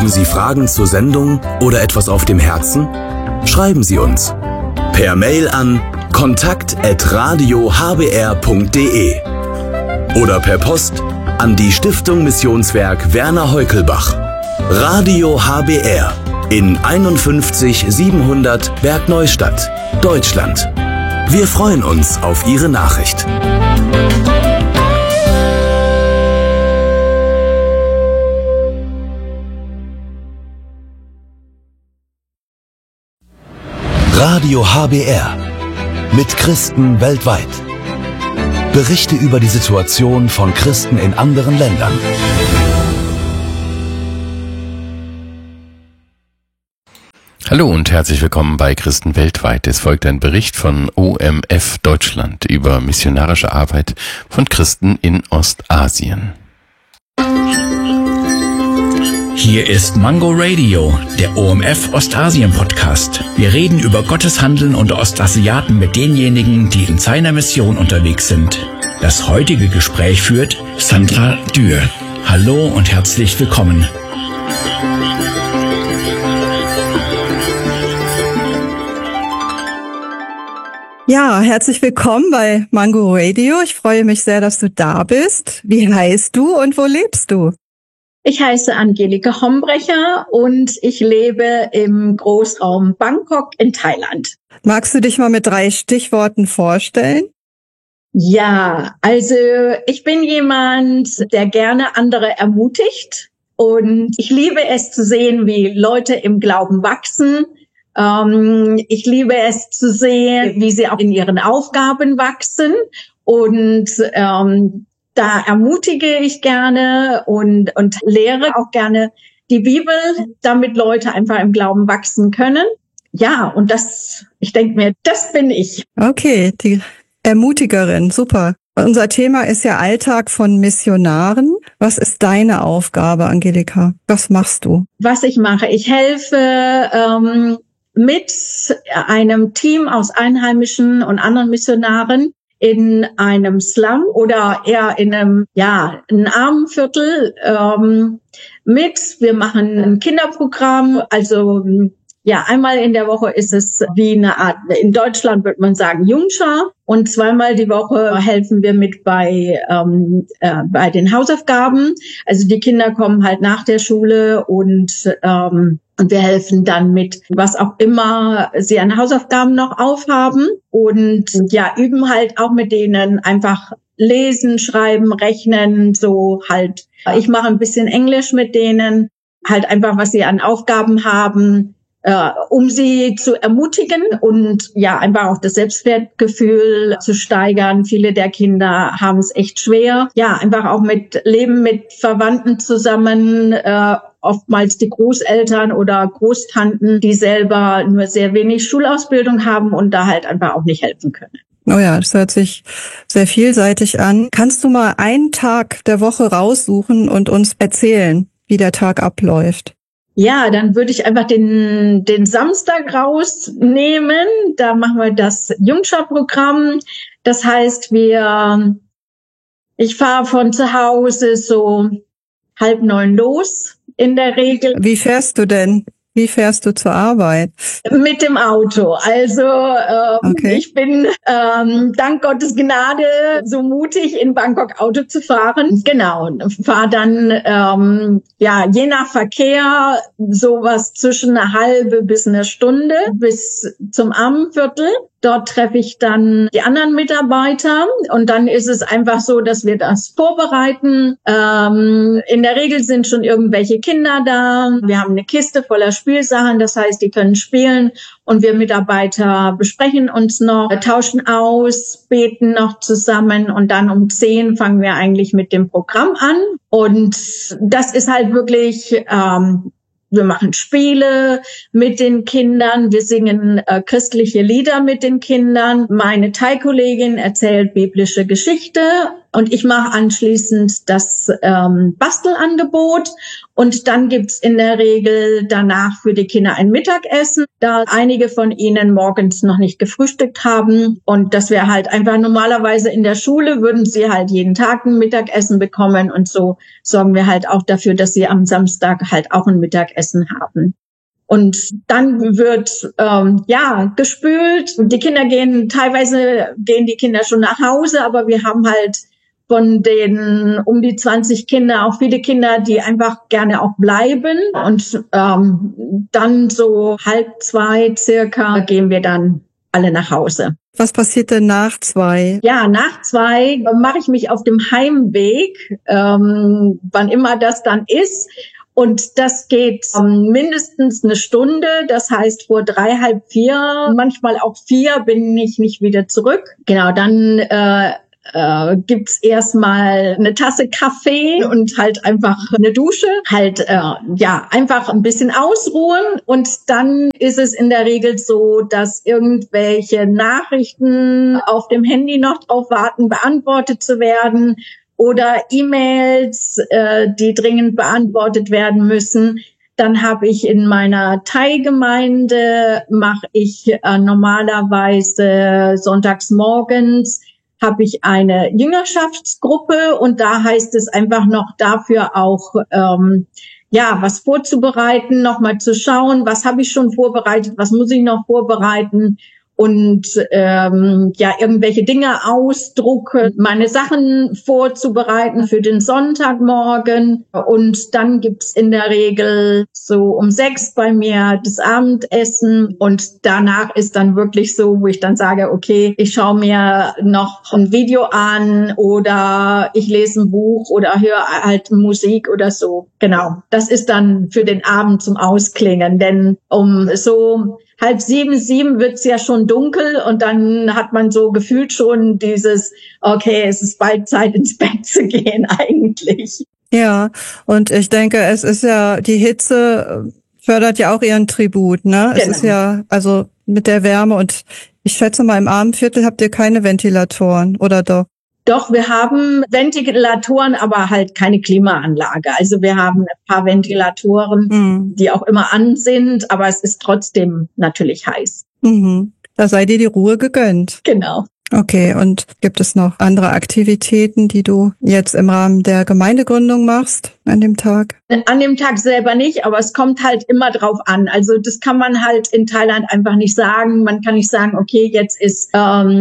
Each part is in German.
Haben Sie Fragen zur Sendung oder etwas auf dem Herzen? Schreiben Sie uns. Per Mail an kontakt@radiohbr.de oder per Post an die Stiftung Missionswerk Werner Heukelbach. Radio HBR in 51 700 Bergneustadt, Deutschland. Wir freuen uns auf Ihre Nachricht. Radio HBR mit Christen weltweit. Berichte über die Situation von Christen in anderen Ländern. Hallo und herzlich willkommen bei Christen weltweit. Es folgt ein Bericht von OMF Deutschland über missionarische Arbeit von Christen in Ostasien. Hier ist Mango Radio, der OMF Ostasien Podcast. Wir reden über Gottes Handeln unter Ostasiaten mit denjenigen, die in seiner Mission unterwegs sind. Das heutige Gespräch führt Sandra Dürr. Hallo und herzlich willkommen. Ja, herzlich willkommen bei Mango Radio. Ich freue mich sehr, dass du da bist. Wie heißt du und wo lebst du? Ich heiße Angelika Hombrecher und ich lebe im Großraum Bangkok in Thailand. Magst du dich mal mit 3 Stichworten vorstellen? Ja, also ich bin jemand, der gerne andere ermutigt und ich liebe es zu sehen, wie Leute im Glauben wachsen. Ich liebe es zu sehen, wie sie auch in ihren Aufgaben wachsen und da ermutige ich gerne und lehre auch gerne die Bibel, damit Leute einfach im Glauben wachsen können. Ja, und ich denke mir, das bin ich. Okay, die Ermutigerin, super. Unser Thema ist ja Alltag von Missionaren. Was ist deine Aufgabe, Angelika? Was machst du? Was ich mache, ich helfe mit einem Team aus Einheimischen und anderen Missionaren in einem Slum oder eher in einem, ein Armenviertel mit. Wir machen ein Kinderprogramm, also einmal in der Woche ist es wie eine Art, in Deutschland würde man sagen Jungschar, und zweimal die Woche helfen wir mit bei den Hausaufgaben. Also die Kinder kommen halt nach der Schule und wir helfen dann mit, was auch immer sie an Hausaufgaben noch aufhaben und üben halt auch mit denen einfach lesen, schreiben, rechnen, so halt. Ich mache ein bisschen Englisch mit denen, halt einfach, was sie an Aufgaben haben, um sie zu ermutigen und einfach auch das Selbstwertgefühl zu steigern. Viele der Kinder haben es echt schwer. Ja, einfach auch leben mit Verwandten zusammen, oftmals die Großeltern oder Großtanten, die selber nur sehr wenig Schulausbildung haben und da halt einfach auch nicht helfen können. Oh ja, das hört sich sehr vielseitig an. Kannst du mal einen Tag der Woche raussuchen und uns erzählen, wie der Tag abläuft? Ja, dann würde ich einfach den Samstag rausnehmen. Da machen wir das Jungschar-Programm. Das heißt, ich fahre von zu Hause so 8:30 los in der Regel. Wie fährst du denn? Wie fährst du zur Arbeit? Mit dem Auto. Also Okay. Ich bin dank Gottes Gnade so mutig, in Bangkok Auto zu fahren. Genau. Fahre dann je nach Verkehr sowas zwischen eine halbe bis eine Stunde bis zum Armenviertel. Dort treffe ich dann die anderen Mitarbeiter und dann ist es einfach so, dass wir das vorbereiten. In der Regel sind schon irgendwelche Kinder da. Wir haben eine Kiste voller Spielsachen, das heißt, die können spielen und wir Mitarbeiter besprechen uns noch, tauschen aus, beten noch zusammen und dann um 10 fangen wir eigentlich mit dem Programm an. Und das ist halt wirklich... wir machen Spiele mit den Kindern, wir singen christliche Lieder mit den Kindern. Meine Thai-Kollegin erzählt biblische Geschichte Und ich mache anschließend das Bastelangebot. Und dann gibt's in der Regel danach für die Kinder ein Mittagessen, da einige von ihnen morgens noch nicht gefrühstückt haben. Und das wäre halt einfach normalerweise in der Schule, würden sie halt jeden Tag ein Mittagessen bekommen. Und so sorgen wir halt auch dafür, dass sie am Samstag halt auch ein Mittagessen haben. Und dann wird gespült. Die Kinder teilweise gehen die Kinder schon nach Hause, aber wir haben halt von den um die 20 Kinder auch viele Kinder, die einfach gerne auch bleiben. Und dann so 1:30 circa gehen wir dann alle nach Hause. Was passiert denn nach 2? Ja, nach 2 mache ich mich auf dem Heimweg, wann immer das dann ist. Und das geht mindestens eine Stunde. Das heißt, vor 3, halb 4, manchmal auch 4 bin ich nicht wieder zurück. Genau, dann gibt's erstmal eine Tasse Kaffee und halt einfach eine Dusche. Halt, einfach ein bisschen ausruhen. Und dann ist es in der Regel so, dass irgendwelche Nachrichten auf dem Handy noch drauf warten, beantwortet zu werden. Oder E-Mails, die dringend beantwortet werden müssen. Dann habe ich in meiner Thai-Gemeinde, mache ich normalerweise sonntags morgens, habe ich eine Jüngerschaftsgruppe und da heißt es einfach noch dafür auch, was vorzubereiten, nochmal zu schauen, was habe ich schon vorbereitet, was muss ich noch vorbereiten. Und irgendwelche Dinge ausdrucken, meine Sachen vorzubereiten für den Sonntagmorgen. Und dann gibt's in der Regel so um 6 bei mir das Abendessen. Und danach ist dann wirklich so, wo ich dann sage, okay, ich schaue mir noch ein Video an oder ich lese ein Buch oder höre halt Musik oder so. Genau, das ist dann für den Abend zum Ausklingen. Denn um so 6:30, 7 wird's ja schon dunkel und dann hat man so gefühlt schon dieses, okay, es ist bald Zeit ins Bett zu gehen eigentlich. Ja, und ich denke, es ist ja, die Hitze fördert ja auch ihren Tribut, ne? Genau. Es ist ja, also mit der Wärme und ich schätze mal, im Abendviertel habt ihr keine Ventilatoren, oder doch? Doch, wir haben Ventilatoren, aber halt keine Klimaanlage. Also wir haben ein paar Ventilatoren, die auch immer an sind, aber es ist trotzdem natürlich heiß. Mhm. Da sei dir die Ruhe gegönnt. Genau. Okay, und gibt es noch andere Aktivitäten, die du jetzt im Rahmen der Gemeindegründung machst an dem Tag? An dem Tag selber nicht, aber es kommt halt immer drauf an. Also das kann man halt in Thailand einfach nicht sagen. Man kann nicht sagen, okay, jetzt ist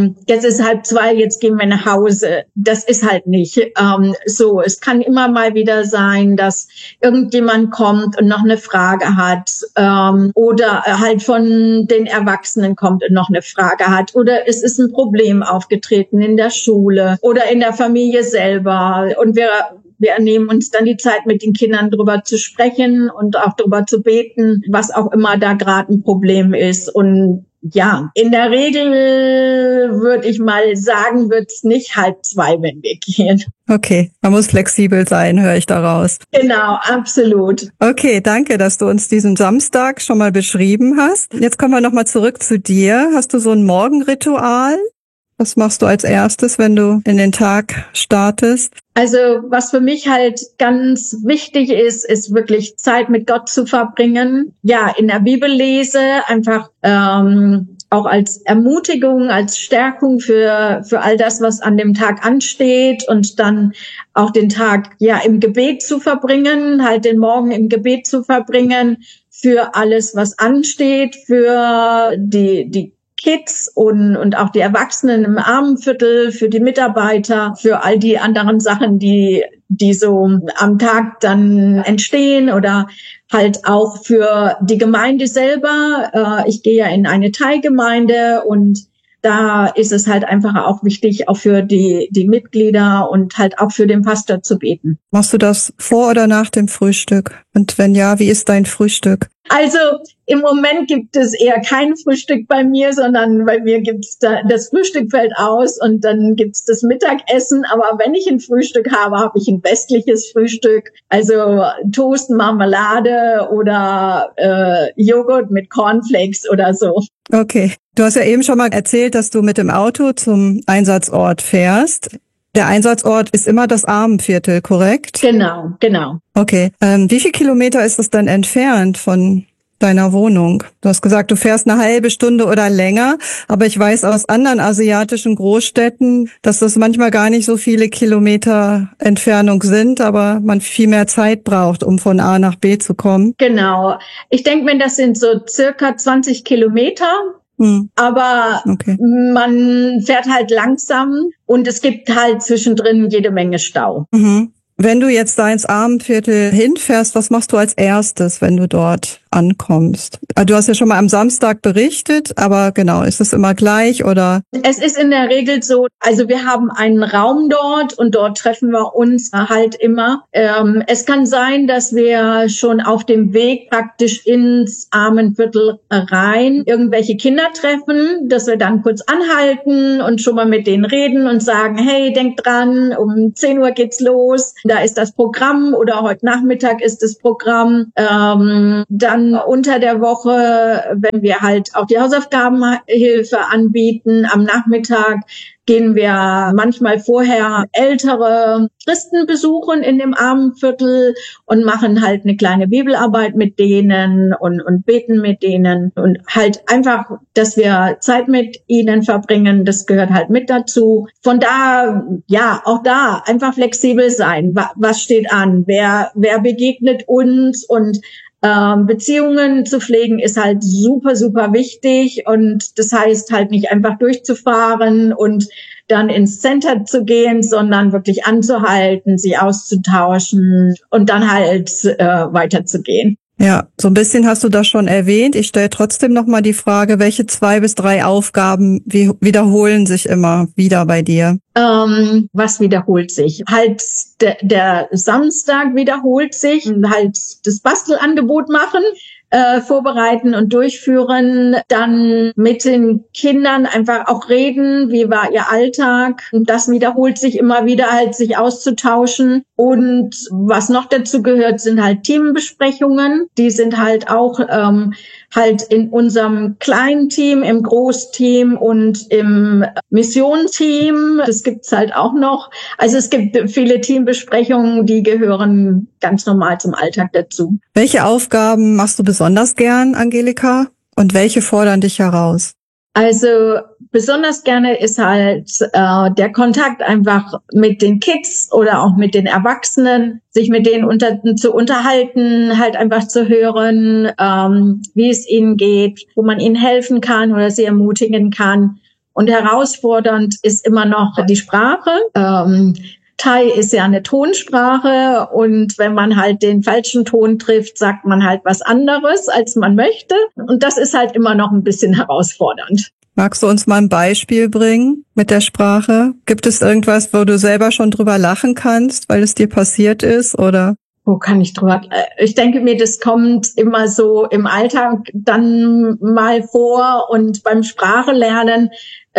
1:30, jetzt gehen wir nach Hause. Das ist halt nicht so. Es kann immer mal wieder sein, dass irgendjemand kommt und noch eine Frage hat oder halt von den Erwachsenen kommt und noch eine Frage hat oder es ist ein Problem aufgetreten in der Schule oder in der Familie selber und wir nehmen uns dann die Zeit, mit den Kindern drüber zu sprechen und auch drüber zu beten, was auch immer da gerade ein Problem ist. Und ja, in der Regel würde ich mal sagen, wird es nicht 1:30, wenn wir gehen. Okay, man muss flexibel sein, höre ich daraus. Genau, absolut. Okay, danke, dass du uns diesen Samstag schon mal beschrieben hast. Jetzt kommen wir nochmal zurück zu dir. Hast du so ein Morgenritual? Was machst du als erstes, wenn du in den Tag startest? Also was für mich halt ganz wichtig ist wirklich Zeit mit Gott zu verbringen. Ja, in der Bibel lese, einfach auch als Ermutigung, als Stärkung für all das, was an dem Tag ansteht und dann auch den Tag ja im Gebet zu verbringen, halt den Morgen im Gebet zu verbringen für alles, was ansteht, für die Kids und auch die Erwachsenen im Armenviertel, für die Mitarbeiter, für all die anderen Sachen, die so am Tag dann entstehen oder halt auch für die Gemeinde selber. Ich gehe ja in eine Thai-Gemeinde und da ist es halt einfach auch wichtig, auch für die Mitglieder und halt auch für den Pastor zu beten. Machst du das vor oder nach dem Frühstück? Und wenn ja, wie ist dein Frühstück? Also im Moment gibt es eher kein Frühstück bei mir, sondern bei mir gibt's das Frühstück fällt aus und dann gibt's das Mittagessen. Aber wenn ich ein Frühstück habe, habe ich ein westliches Frühstück. Also Toast, Marmelade oder Joghurt mit Cornflakes oder so. Okay. Du hast ja eben schon mal erzählt, dass du mit dem Auto zum Einsatzort fährst. Der Einsatzort ist immer das Armenviertel, korrekt? Genau, genau. Okay. Wie viel Kilometer ist es dann entfernt von deiner Wohnung? Du hast gesagt, du fährst eine halbe Stunde oder länger, aber ich weiß aus anderen asiatischen Großstädten, dass das manchmal gar nicht so viele Kilometer Entfernung sind, aber man viel mehr Zeit braucht, um von A nach B zu kommen. Genau. Ich denke mir, das sind so circa 20 Kilometer. Aber okay. Man fährt halt langsam und es gibt halt zwischendrin jede Menge Stau. Mhm. Wenn du jetzt da ins Armenviertel hinfährst, was machst du als erstes, wenn du dort ankommst? Du hast ja schon mal am Samstag berichtet, aber genau, ist es immer gleich oder? Es ist in der Regel so, also wir haben einen Raum dort und dort treffen wir uns halt immer. Es kann sein, dass wir schon auf dem Weg praktisch ins Armenviertel rein irgendwelche Kinder treffen, dass wir dann kurz anhalten und schon mal mit denen reden und sagen, hey, denkt dran, um 10 Uhr geht's los. Da ist das Programm oder heute Nachmittag ist das Programm. Dann unter der Woche, wenn wir halt auch die Hausaufgabenhilfe anbieten, am Nachmittag gehen wir manchmal vorher ältere Christen besuchen in dem Armenviertel und machen halt eine kleine Bibelarbeit mit denen und beten mit denen und halt einfach, dass wir Zeit mit ihnen verbringen, das gehört halt mit dazu. Von da, ja, auch da einfach flexibel sein. Was steht an? Wer begegnet uns? Und Beziehungen zu pflegen ist halt super, super wichtig und das heißt halt nicht einfach durchzufahren und dann ins Center zu gehen, sondern wirklich anzuhalten, sie auszutauschen und dann halt weiterzugehen. Ja, so ein bisschen hast du das schon erwähnt. Ich stelle trotzdem nochmal die Frage, welche 2 bis 3 Aufgaben wiederholen sich immer wieder bei dir? Was wiederholt sich? Halt der Samstag wiederholt sich, halt das Bastelangebot machen, vorbereiten und durchführen, dann mit den Kindern einfach auch reden, wie war ihr Alltag. Das wiederholt sich immer wieder, halt sich auszutauschen. Und was noch dazu gehört, sind halt Teambesprechungen. Die sind halt auch halt in unserem kleinen Team, im Großteam und im Missionsteam. Das gibt's halt auch noch. Also es gibt viele Teambesprechungen, die gehören ganz normal zum Alltag dazu. Welche Aufgaben machst du besonders gern, Angelika? Und welche fordern dich heraus? Also besonders gerne ist halt der Kontakt einfach mit den Kids oder auch mit den Erwachsenen, sich mit denen zu unterhalten, halt einfach zu hören, wie es ihnen geht, wo man ihnen helfen kann oder sie ermutigen kann. Und herausfordernd ist immer noch die Sprache. Thai ist ja eine Tonsprache und wenn man halt den falschen Ton trifft, sagt man halt was anderes, als man möchte. Und das ist halt immer noch ein bisschen herausfordernd. Magst du uns mal ein Beispiel bringen mit der Sprache? Gibt es irgendwas, wo du selber schon drüber lachen kannst, weil es dir passiert ist, oder? Wo kann ich drüber? Ich denke mir, das kommt immer so im Alltag dann mal vor und beim Sprachelernen.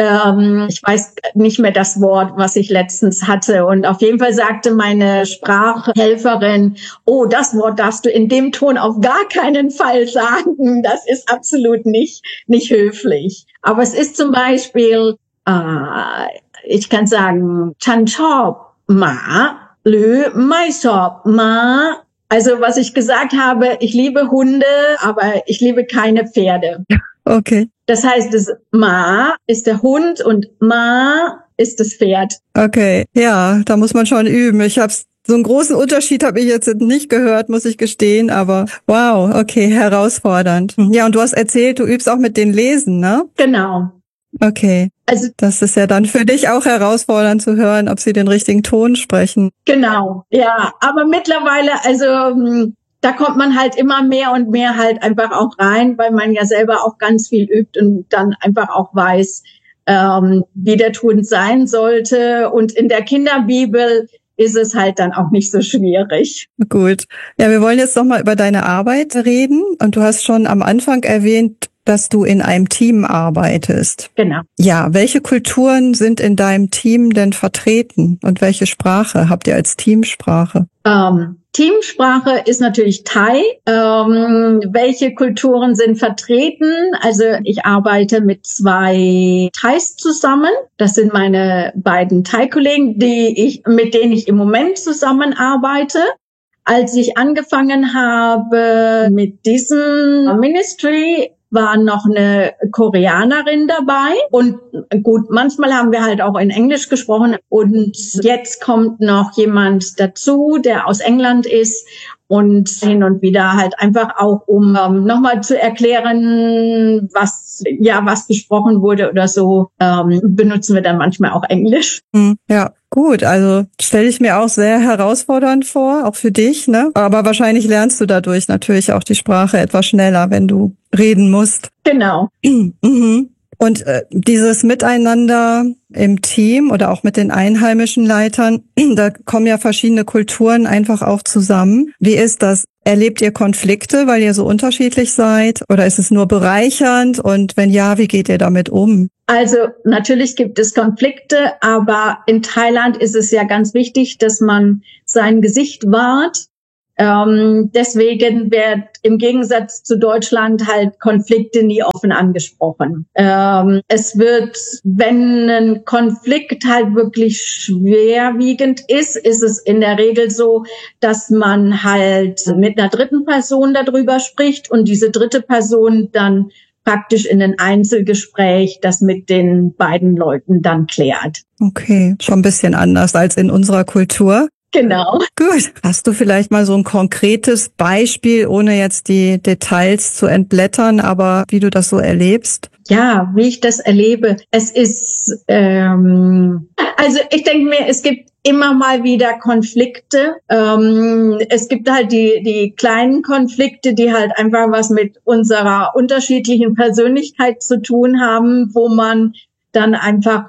Ich weiß nicht mehr das Wort, was ich letztens hatte. Und auf jeden Fall sagte meine Sprachhelferin, oh, das Wort darfst du in dem Ton auf gar keinen Fall sagen. Das ist absolut nicht höflich. Aber es ist zum Beispiel, ich kann sagen, Chan chop ma, lü mai chop ma. Also was ich gesagt habe, ich liebe Hunde, aber ich liebe keine Pferde. Okay. Das heißt, das Ma ist der Hund und Ma ist das Pferd. Okay, ja, da muss man schon üben. So einen großen Unterschied habe ich jetzt nicht gehört, muss ich gestehen, aber wow, okay, herausfordernd. Ja, und du hast erzählt, du übst auch mit den Lesen, ne? Genau. Okay. Also das ist ja dann für dich auch herausfordernd zu hören, ob sie den richtigen Ton sprechen. Genau, ja. Aber mittlerweile, also da kommt man halt immer mehr und mehr halt einfach auch rein, weil man ja selber auch ganz viel übt und dann einfach auch weiß, wie der Ton sein sollte. Und in der Kinderbibel ist es halt dann auch nicht so schwierig. Gut. Ja, wir wollen jetzt noch mal über deine Arbeit reden. Und du hast schon am Anfang erwähnt, dass du in einem Team arbeitest. Genau. Ja, welche Kulturen sind in deinem Team denn vertreten und welche Sprache habt ihr als Teamsprache? Teamsprache ist natürlich Thai. Welche Kulturen sind vertreten? Also ich arbeite mit 2 Thais zusammen. Das sind meine beiden Thai-Kollegen, mit denen ich im Moment zusammenarbeite. Als ich angefangen habe mit diesem Ministry, war noch eine Koreanerin dabei. Und gut, manchmal haben wir halt auch in Englisch gesprochen. Und jetzt kommt noch jemand dazu, der aus England ist. Und hin und wieder halt einfach auch, um nochmal zu erklären, was gesprochen wurde oder so, benutzen wir dann manchmal auch Englisch. Ja, gut. Also stelle ich mir auch sehr herausfordernd vor, auch für dich, ne? Aber wahrscheinlich lernst du dadurch natürlich auch die Sprache etwas schneller, wenn du reden musst. Genau. Und dieses Miteinander im Team oder auch mit den einheimischen Leitern, da kommen ja verschiedene Kulturen einfach auch zusammen. Wie ist das? Erlebt ihr Konflikte, weil ihr so unterschiedlich seid? Oder ist es nur bereichernd? Und wenn ja, wie geht ihr damit um? Also natürlich gibt es Konflikte, aber in Thailand ist es ja ganz wichtig, dass man sein Gesicht wahrt. Deswegen wird im Gegensatz zu Deutschland halt Konflikte nie offen angesprochen. Es wird, wenn ein Konflikt halt wirklich schwerwiegend ist, ist es in der Regel so, dass man halt mit einer dritten Person darüber spricht und diese dritte Person dann praktisch in ein Einzelgespräch das mit den beiden Leuten dann klärt. Okay, schon ein bisschen anders als in unserer Kultur. Genau. Gut. Hast du vielleicht mal so ein konkretes Beispiel, ohne jetzt die Details zu entblättern, aber wie du das so erlebst? Ja, wie ich das erlebe. Es ist, also ich denke mir, es gibt immer mal wieder Konflikte. Es gibt halt die kleinen Konflikte, die halt einfach was mit unserer unterschiedlichen Persönlichkeit zu tun haben, wo man dann einfach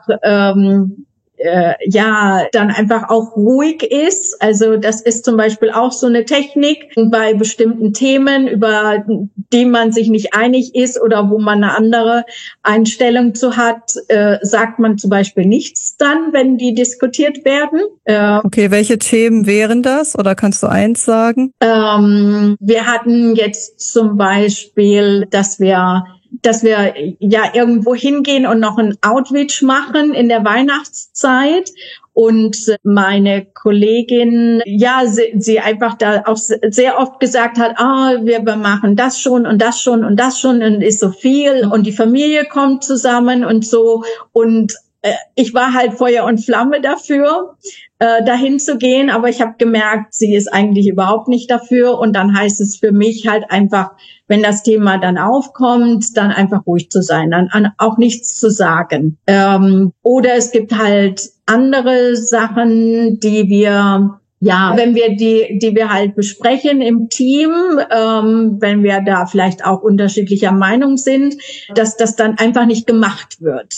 dann einfach auch ruhig ist. Also das ist zum Beispiel auch so eine Technik bei bestimmten Themen, über die man sich nicht einig ist oder wo man eine andere Einstellung zu hat, sagt man zum Beispiel nichts dann, wenn die diskutiert werden. Okay, welche Themen wären das? Oder kannst du eins sagen? Wir hatten jetzt zum Beispiel, dass wir ja irgendwo hingehen und noch ein Outreach machen in der Weihnachtszeit. Und meine Kollegin, ja, sie einfach da auch sehr oft gesagt hat, wir machen das schon und das schon und das schon und ist so viel und die Familie kommt zusammen und so. Und ich war halt Feuer und Flamme dafür, dahin zu gehen, aber ich habe gemerkt, sie ist eigentlich überhaupt nicht dafür und dann heißt es für mich halt einfach, wenn das Thema dann aufkommt, dann einfach ruhig zu sein, dann auch nichts zu sagen. Oder es gibt halt andere Sachen, die wir wenn wir die wir halt besprechen im Team, wenn wir da vielleicht auch unterschiedlicher Meinung sind, dass das dann einfach nicht gemacht wird,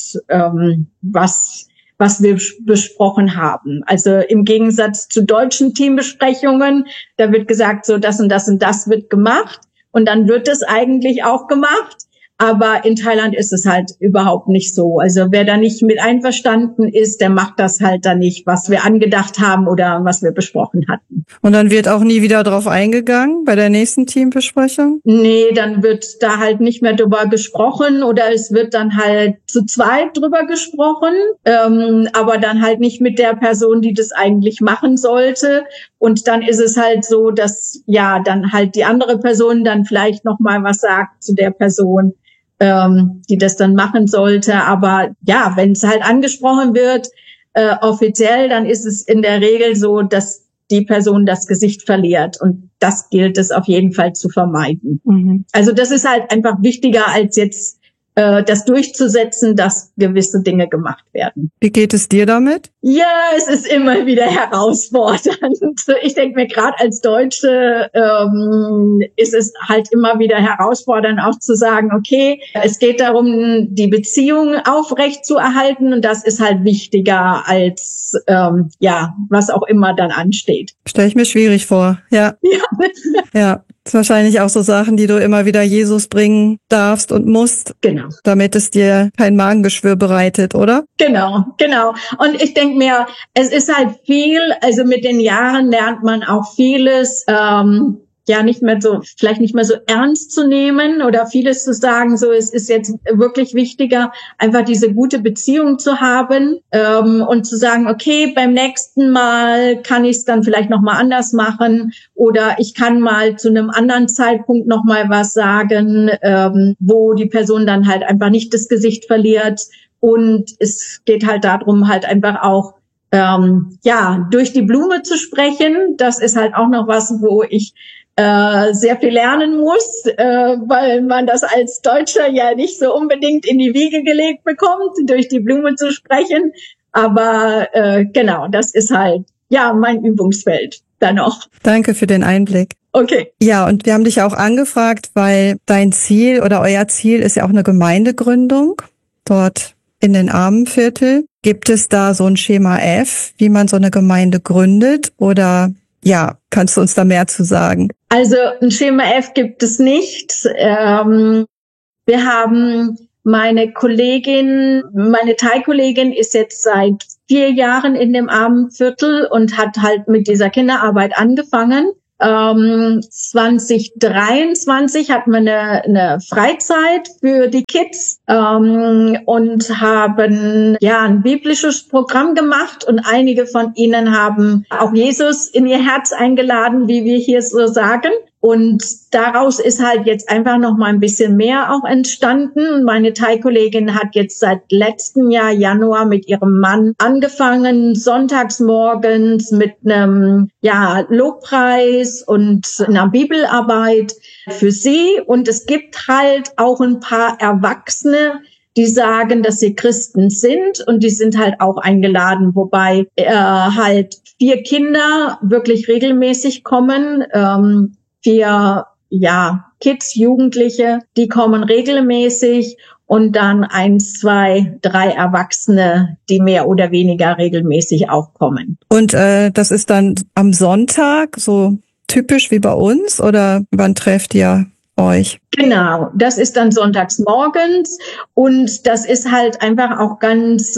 was wir besprochen haben. Also im Gegensatz zu deutschen Teambesprechungen, da wird gesagt, so das und das und das wird gemacht und dann wird es eigentlich auch gemacht. Aber in Thailand ist es halt überhaupt nicht so. Also wer da nicht mit einverstanden ist, der macht das halt dann nicht, was wir angedacht haben oder was wir besprochen hatten. Und dann wird auch nie wieder drauf eingegangen bei der nächsten Teambesprechung? Nee, dann wird da halt nicht mehr drüber gesprochen oder es wird dann halt zu zweit drüber gesprochen, aber dann halt nicht mit der Person, die das eigentlich machen sollte. Und dann ist es halt so, dass dann halt die andere Person dann vielleicht noch mal was sagt zu der Person, die das dann machen sollte. Aber ja, wenn es halt angesprochen wird, offiziell, dann ist es in der Regel so, dass die Person das Gesicht verliert. Und das gilt es auf jeden Fall zu vermeiden. Mhm. Also das ist halt einfach wichtiger, als jetzt das durchzusetzen, dass gewisse Dinge gemacht werden. Wie geht es dir damit? Ja, es ist immer wieder herausfordernd. Ich denke mir, gerade als Deutsche ist es halt immer wieder herausfordernd, auch zu sagen, okay, es geht darum, die Beziehung aufrecht zu erhalten und das ist halt wichtiger als was auch immer dann ansteht. Stelle ich mir schwierig vor, ja. Ja. Das ist wahrscheinlich auch so Sachen, die du immer wieder Jesus bringen darfst und musst. Genau. Damit es dir kein Magengeschwür bereitet, oder? Genau. Und ich denke mir, es ist halt viel, also mit den Jahren lernt man auch vieles, vielleicht nicht mehr so ernst zu nehmen oder vieles zu sagen, so es ist jetzt wirklich wichtiger, einfach diese gute Beziehung zu haben und zu sagen, okay, beim nächsten Mal kann ich es dann vielleicht nochmal anders machen oder ich kann mal zu einem anderen Zeitpunkt nochmal was sagen, wo die Person dann halt einfach nicht das Gesicht verliert. Und es geht halt darum, halt einfach auch durch die Blume zu sprechen. Das ist halt auch noch was, wo ich sehr viel lernen muss, weil man das als Deutscher ja nicht so unbedingt in die Wiege gelegt bekommt, durch die Blume zu sprechen. Aber genau, das ist halt mein Übungsfeld dann noch. Danke für den Einblick. Okay. Ja, und wir haben dich auch angefragt, weil dein Ziel oder euer Ziel ist ja auch eine Gemeindegründung dort in den Armenviertel. Gibt es da so ein Schema F, wie man so eine Gemeinde gründet oder kannst du uns da mehr zu sagen? Also ein Schema F gibt es nicht. Wir haben meine Teilkollegin ist jetzt seit 4 Jahren in dem Armenviertel und hat halt mit dieser Kinderarbeit angefangen. 2023 hatten wir eine Freizeit für die Kids und haben ein biblisches Programm gemacht und einige von ihnen haben auch Jesus in ihr Herz eingeladen, wie wir hier so sagen. Und daraus ist halt jetzt einfach noch mal ein bisschen mehr auch entstanden. Meine Teilkollegin hat jetzt seit letztem Jahr Januar mit ihrem Mann angefangen, sonntags morgens mit einem Lobpreis und einer Bibelarbeit für sie. Und es gibt halt auch ein paar Erwachsene, die sagen, dass sie Christen sind und die sind halt auch eingeladen, wobei halt 4 Kinder wirklich regelmäßig kommen. 4 Kids, Jugendliche, die kommen regelmäßig und dann 1, 2, 3 Erwachsene, die mehr oder weniger regelmäßig auch kommen. Und das ist dann am Sonntag so typisch wie bei uns oder wann trefft ihr euch? Genau, das ist dann sonntags morgens und das ist halt einfach auch ganz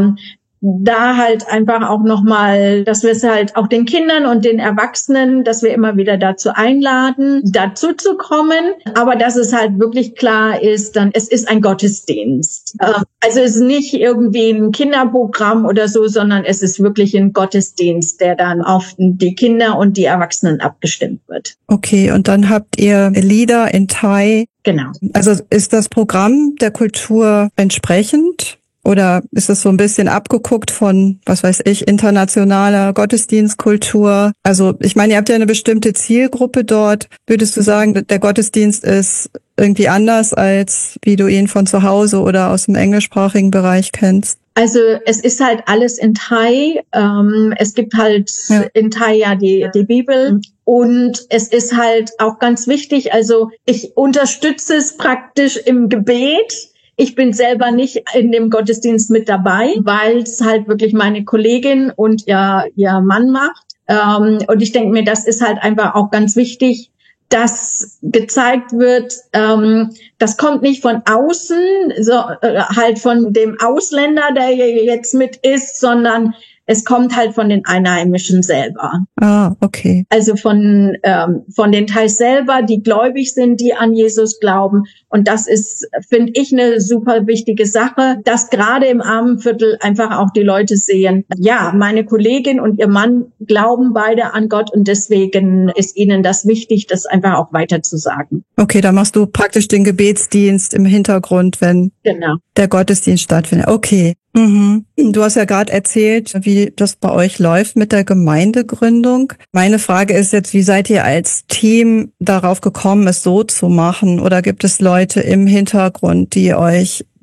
da halt einfach auch nochmal, dass wir es halt auch den Kindern und den Erwachsenen, dass wir immer wieder dazu einladen, dazu zu kommen. Aber dass es halt wirklich klar ist, dann es ist ein Gottesdienst. Also es ist nicht irgendwie ein Kinderprogramm oder so, sondern es ist wirklich ein Gottesdienst, der dann auf die Kinder und die Erwachsenen abgestimmt wird. Okay, und dann habt ihr Lieder in Thai. Genau. Also ist das Programm der Kultur entsprechend? Oder ist es so ein bisschen abgeguckt von, was weiß ich, internationaler Gottesdienstkultur? Also ich meine, ihr habt ja eine bestimmte Zielgruppe dort. Würdest du sagen, der Gottesdienst ist irgendwie anders, als wie du ihn von zu Hause oder aus dem englischsprachigen Bereich kennst? Also es ist halt alles in Thai. Es gibt halt in Thai die Bibel. Und es ist halt auch ganz wichtig, also ich unterstütze es praktisch im Gebet. Ich bin selber nicht in dem Gottesdienst mit dabei, weil es halt wirklich meine Kollegin und ihr Mann macht. Und ich denke mir, das ist halt einfach auch ganz wichtig, dass gezeigt wird, das kommt nicht von außen, halt von dem Ausländer, der jetzt mit ist, sondern es kommt halt von den Einheimischen selber. Ah, okay. Also von den Thais selber, die gläubig sind, die an Jesus glauben. Und das ist, finde ich, eine super wichtige Sache, dass gerade im Armenviertel einfach auch die Leute sehen, meine Kollegin und ihr Mann glauben beide an Gott und deswegen ist ihnen das wichtig, das einfach auch weiter zu sagen. Okay, da machst du praktisch den Gebetsdienst im Hintergrund, wenn der Gottesdienst stattfindet. Okay. Mhm. Du hast ja gerade erzählt, wie das bei euch läuft mit der Gemeindegründung. Meine Frage ist jetzt, wie seid ihr als Team darauf gekommen, es so zu machen? Oder gibt es Leute im Hintergrund, die euch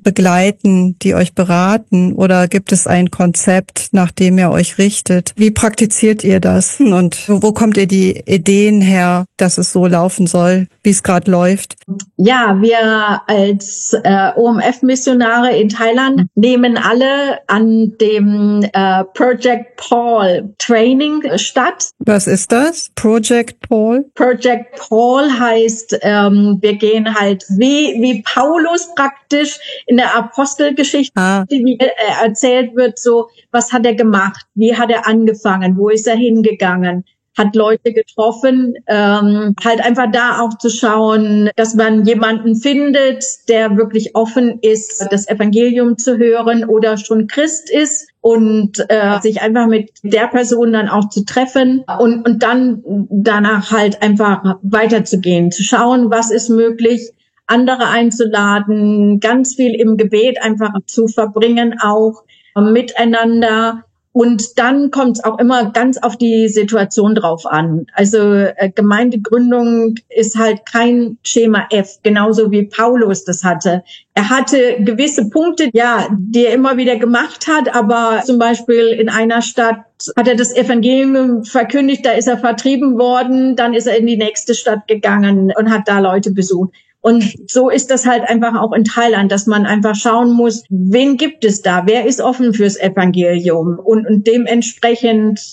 begleiten, die euch beraten, oder gibt es ein Konzept, nach dem ihr euch richtet? Wie praktiziert ihr das und wo kommt ihr die Ideen her, dass es so laufen soll, wie es gerade läuft? Ja, wir als OMF-Missionare in Thailand nehmen alle an dem Project Paul Training statt. Was ist das? Project Paul? Project Paul heißt, wir gehen halt wie Paulus praktisch in der Apostelgeschichte, wie erzählt wird, so, was hat er gemacht? Wie hat er angefangen? Wo ist er hingegangen? Hat Leute getroffen, halt einfach da auch zu schauen, dass man jemanden findet, der wirklich offen ist, das Evangelium zu hören oder schon Christ ist und sich einfach mit der Person dann auch zu treffen und dann danach halt einfach weiterzugehen, zu schauen, was ist möglich, andere einzuladen, ganz viel im Gebet einfach zu verbringen, auch miteinander. Und dann kommt es auch immer ganz auf die Situation drauf an. Also Gemeindegründung ist halt kein Schema F, genauso wie Paulus das hatte. Er hatte gewisse Punkte, ja, die er immer wieder gemacht hat, aber zum Beispiel in einer Stadt hat er das Evangelium verkündigt, da ist er vertrieben worden, dann ist er in die nächste Stadt gegangen und hat da Leute besucht. Und so ist das halt einfach auch in Thailand, dass man einfach schauen muss, wen gibt es da? Wer ist offen fürs Evangelium? Und dementsprechend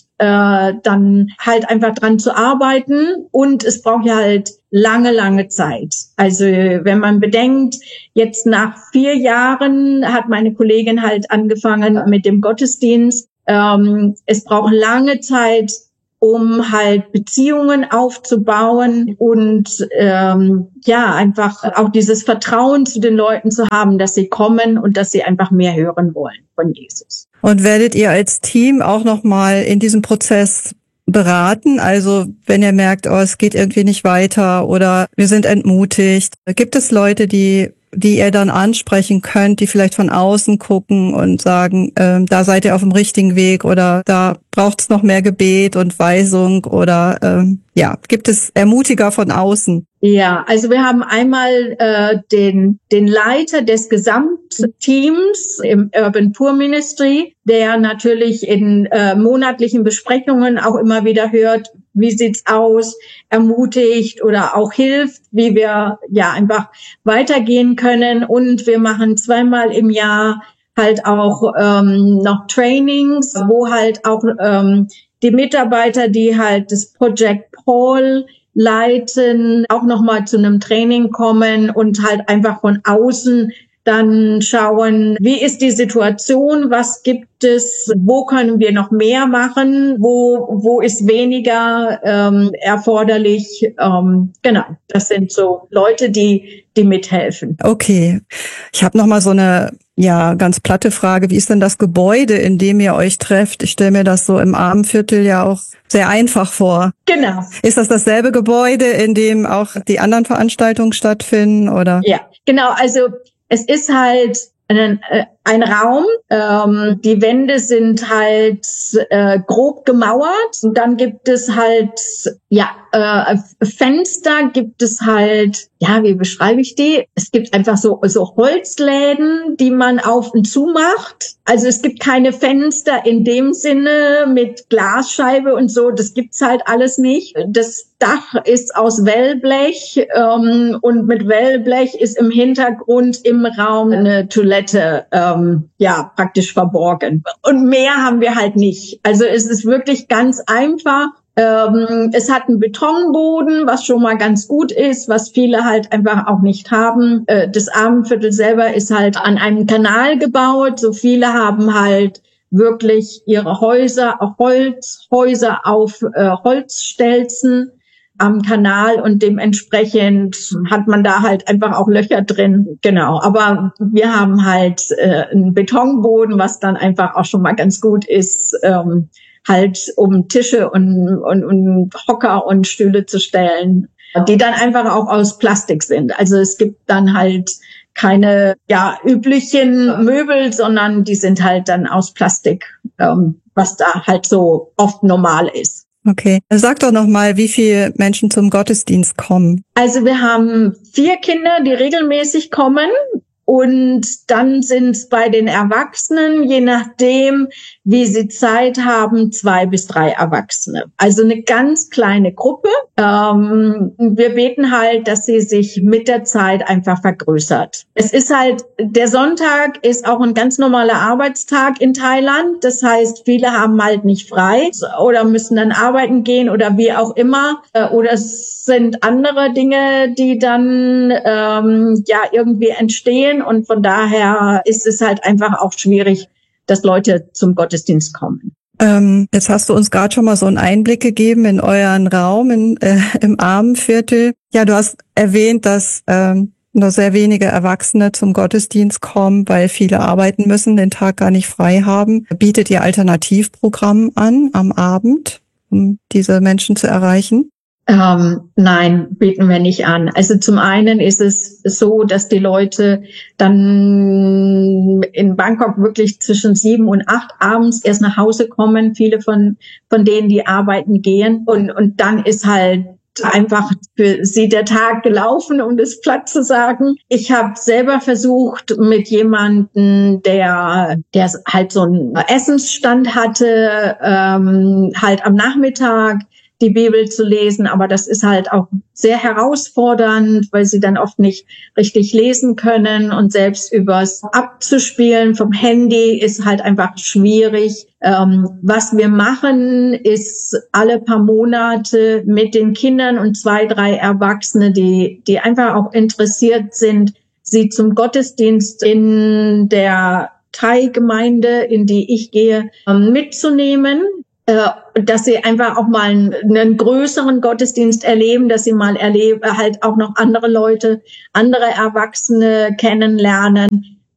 dann halt einfach dran zu arbeiten. Und es braucht ja halt lange Zeit. Also wenn man bedenkt, jetzt nach 4 Jahren hat meine Kollegin halt angefangen mit dem Gottesdienst. Es braucht lange Zeit, um halt Beziehungen aufzubauen und ja, einfach auch dieses Vertrauen zu den Leuten zu haben, dass sie kommen und dass sie einfach mehr hören wollen von Jesus. Und werdet ihr als Team auch nochmal in diesem Prozess beraten? Also wenn ihr merkt, oh, es geht irgendwie nicht weiter oder wir sind entmutigt, gibt es Leute, die ihr dann ansprechen könnt, die vielleicht von außen gucken und sagen, da seid ihr auf dem richtigen Weg oder da braucht es noch mehr Gebet und Weisung oder ja, gibt es Ermutiger von außen? Ja, also wir haben einmal den Leiter des Gesamtteams im Urban Poor Ministry, der natürlich in monatlichen Besprechungen auch immer wieder hört, wie sieht's aus, ermutigt oder auch hilft, wie wir ja einfach weitergehen können. Und wir machen 2-mal im Jahr halt auch noch Trainings, wo halt auch die Mitarbeiter, die halt das Project Paul leiten, auch nochmal zu einem Training kommen und halt einfach von außen dann schauen, wie ist die Situation, was gibt es, wo können wir noch mehr machen, wo ist weniger erforderlich. Genau, das sind so Leute, die mithelfen. Okay, ich habe nochmal so eine ganz platte Frage. Wie ist denn das Gebäude, in dem ihr euch trefft? Ich stelle mir das so im Armenviertel ja auch sehr einfach vor. Genau. Ist das dasselbe Gebäude, in dem auch die anderen Veranstaltungen stattfinden, oder? Ja, genau. Also es ist halt ein Raum. Die Wände sind halt grob gemauert. Und dann gibt es halt Fenster. Gibt es halt wie beschreibe ich die? Es gibt einfach so Holzläden, die man auf und zu macht. Also es gibt keine Fenster in dem Sinne mit Glasscheibe und so. Das gibt's halt alles nicht. Das Dach ist aus Wellblech und mit Wellblech ist im Hintergrund im Raum eine Toilette praktisch verborgen. Und mehr haben wir halt nicht. Also es ist wirklich ganz einfach. Es hat einen Betonboden, was schon mal ganz gut ist, was viele halt einfach auch nicht haben. Das Armenviertel selber ist halt an einem Kanal gebaut. So viele haben halt wirklich ihre Häuser, auch Holzhäuser auf Holzstelzen am Kanal und dementsprechend hat man da halt einfach auch Löcher drin. Genau, aber wir haben halt einen Betonboden, was dann einfach auch schon mal ganz gut ist, halt um Tische und Hocker und Stühle zu stellen, die dann einfach auch aus Plastik sind. Also es gibt dann halt keine üblichen Möbel, sondern die sind halt dann aus Plastik, was da halt so oft normal ist. Okay. Sag doch noch mal, wie viele Menschen zum Gottesdienst kommen. Also wir haben 4 Kinder, die regelmäßig kommen Und dann sind es bei den Erwachsenen, je nachdem, wie sie Zeit haben, 2 bis 3 Erwachsene. Also eine ganz kleine Gruppe. Wir beten halt, dass sie sich mit der Zeit einfach vergrößert. Es ist halt, der Sonntag ist auch ein ganz normaler Arbeitstag in Thailand. Das heißt, viele haben halt nicht frei oder müssen dann arbeiten gehen oder wie auch immer. Oder es sind andere Dinge, die dann irgendwie entstehen. Und von daher ist es halt einfach auch schwierig, dass Leute zum Gottesdienst kommen. Jetzt hast du uns gerade schon mal so einen Einblick gegeben in euren Raum im Armenviertel. Ja, du hast erwähnt, dass nur sehr wenige Erwachsene zum Gottesdienst kommen, weil viele arbeiten müssen, den Tag gar nicht frei haben. Bietet ihr Alternativprogramm an am Abend, um diese Menschen zu erreichen? Nein, bieten wir nicht an. Also zum einen ist es so, dass die Leute dann in Bangkok wirklich zwischen 7 und 8 abends erst nach Hause kommen. Viele von denen, die arbeiten gehen. Und dann ist halt einfach für sie der Tag gelaufen, um das platt zu sagen. Ich habe selber versucht, mit jemandem, der halt so einen Essensstand hatte, halt am Nachmittag die Bibel zu lesen, aber das ist halt auch sehr herausfordernd, weil sie dann oft nicht richtig lesen können und selbst übers Abzuspielen vom Handy ist halt einfach schwierig. Was wir machen, ist alle paar Monate mit den Kindern und 2, 3 Erwachsene, die einfach auch interessiert sind, sie zum Gottesdienst in der Thai-Gemeinde, in die ich gehe, mitzunehmen. Dass sie einfach auch mal einen größeren Gottesdienst erleben, dass sie mal halt auch noch andere Leute, andere Erwachsene kennenlernen,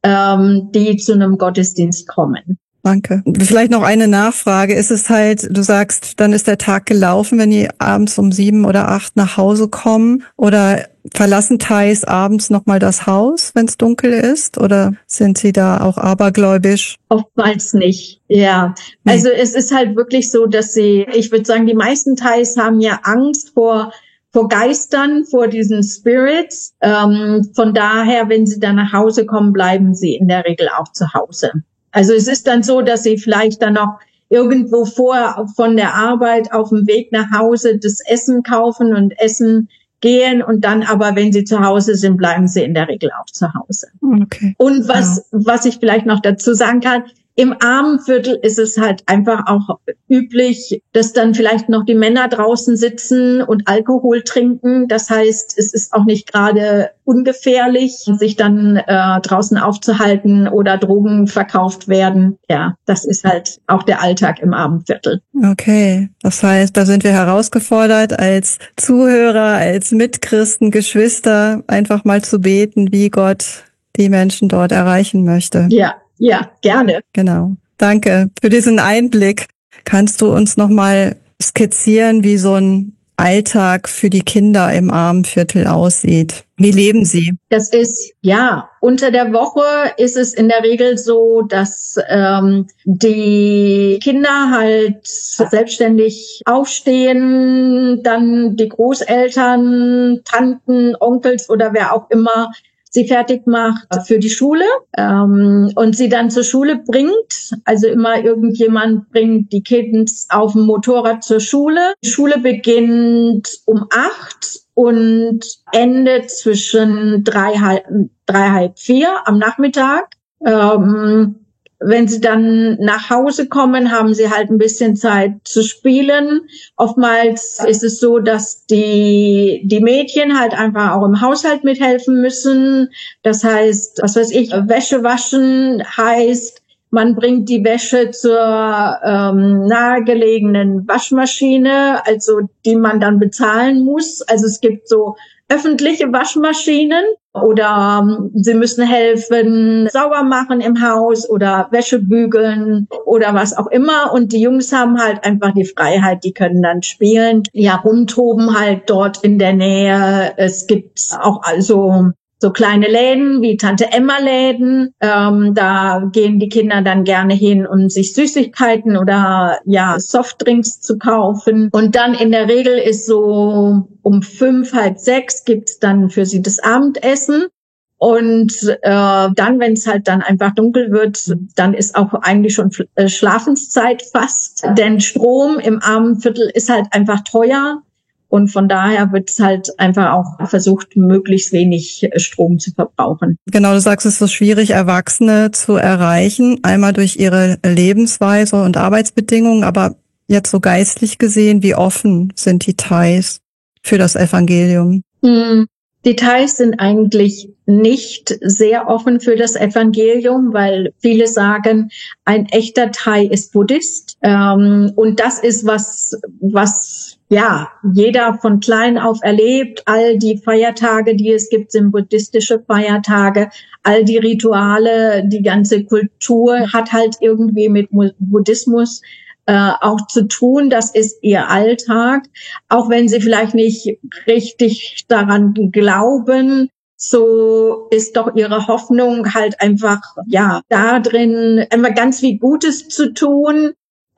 die zu einem Gottesdienst kommen. Danke. Vielleicht noch eine Nachfrage. Ist es halt, du sagst, dann ist der Tag gelaufen, wenn die abends um 7 oder 8 nach Hause kommen? Oder verlassen Thais abends nochmal das Haus, wenn es dunkel ist? Oder sind sie da auch abergläubisch? Oftmals nicht, ja. Also es ist halt wirklich so, dass ich würde sagen, die meisten Thais haben ja Angst vor Geistern, vor diesen Spirits. Von daher, wenn sie dann nach Hause kommen, bleiben sie in der Regel auch zu Hause. Also es ist dann so, dass sie vielleicht dann noch irgendwo vorher von der Arbeit auf dem Weg nach Hause das Essen kaufen und essen gehen und dann aber, wenn sie zu Hause sind, bleiben sie in der Regel auch zu Hause. Okay. Und was ich vielleicht noch dazu sagen kann, im Armenviertel ist es halt einfach auch üblich, dass dann vielleicht noch die Männer draußen sitzen und Alkohol trinken. Das heißt, es ist auch nicht gerade ungefährlich, sich dann draußen aufzuhalten oder Drogen verkauft werden. Ja, das ist halt auch der Alltag im Armenviertel. Okay, das heißt, da sind wir herausgefordert, als Zuhörer, als Mitchristen, Geschwister, einfach mal zu beten, wie Gott die Menschen dort erreichen möchte. Ja, gerne. Genau. Danke für diesen Einblick. Kannst du uns nochmal skizzieren, wie so ein Alltag für die Kinder im Armenviertel aussieht? Wie leben sie? Das ist, unter der Woche ist es in der Regel so, dass die Kinder halt selbstständig aufstehen, dann die Großeltern, Tanten, Onkels oder wer auch immer sie fertig macht für die Schule und sie dann zur Schule bringt. Also immer irgendjemand bringt die Kids auf dem Motorrad zur Schule. Die Schule beginnt um 8 und endet zwischen 3, 4 am Nachmittag. Wenn sie dann nach Hause kommen, haben sie halt ein bisschen Zeit zu spielen. Oftmals ist es so, dass die Mädchen halt einfach auch im Haushalt mithelfen müssen. Das heißt, Wäsche waschen heißt, man bringt die Wäsche zur nahegelegenen Waschmaschine, also die man dann bezahlen muss. Also es gibt so öffentliche Waschmaschinen oder sie müssen helfen, sauber machen im Haus oder Wäsche bügeln oder was auch immer. Und die Jungs haben halt einfach die Freiheit, die können dann spielen, rumtoben halt dort in der Nähe. Es gibt auch also so kleine Läden wie Tante Emma Läden. Da gehen die Kinder dann gerne hin, um sich Süßigkeiten oder Softdrinks zu kaufen. Und dann in der Regel ist so um 5, halb 6 gibt's dann für sie das Abendessen. Und dann, wenn es halt dann einfach dunkel wird, dann ist auch eigentlich schon Schlafenszeit fast. Denn Strom im armen Viertel ist halt einfach teuer. Und von daher wird es halt einfach auch versucht, möglichst wenig Strom zu verbrauchen. Genau, du sagst, es ist so schwierig, Erwachsene zu erreichen. Einmal durch ihre Lebensweise und Arbeitsbedingungen, aber jetzt so geistlich gesehen, wie offen sind die Thais für das Evangelium? Die Thais sind eigentlich nicht sehr offen für das Evangelium, weil viele sagen, ein echter Thai ist Buddhist. Und das ist was ja jeder von klein auf erlebt. All die Feiertage, die es gibt, sind buddhistische Feiertage. All die Rituale, die ganze Kultur hat halt irgendwie mit Buddhismus auch zu tun. Das ist ihr Alltag. Auch wenn sie vielleicht nicht richtig daran glauben, so ist doch ihre Hoffnung halt einfach, ja, da drin immer ganz viel Gutes zu tun,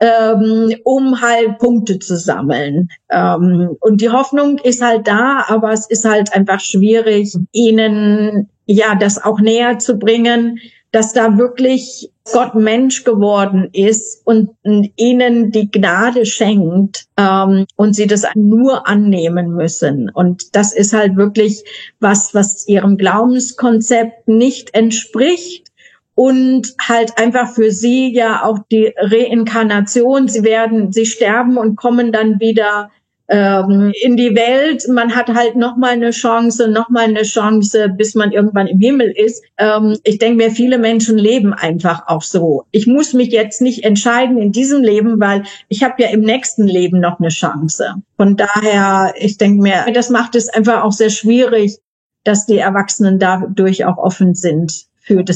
um halt Punkte zu sammeln. Und die Hoffnung ist halt da, aber es ist halt einfach schwierig, ihnen, ja, das auch näher zu bringen, dass da wirklich Gott Mensch geworden ist und ihnen die Gnade schenkt, und sie das nur annehmen müssen. Und das ist halt wirklich was ihrem Glaubenskonzept nicht entspricht. Und halt einfach für sie ja auch die Reinkarnation, sie sterben und kommen dann wieder in die Welt. Man hat halt nochmal eine Chance, bis man irgendwann im Himmel ist. Ich denke mir, viele Menschen leben einfach auch so. Ich muss mich jetzt nicht entscheiden in diesem Leben, weil ich habe ja im nächsten Leben noch eine Chance. Von daher, ich denke mir, das macht es einfach auch sehr schwierig, dass die Erwachsenen dadurch auch offen sind für das